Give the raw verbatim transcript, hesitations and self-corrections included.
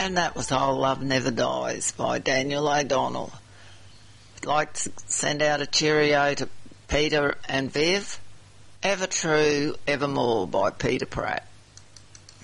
And that was Whole Love Never Dies by Daniel O'Donnell. I'd like to send out a cheerio to Peter and Viv. Ever True, Evermore by Peter Pratt.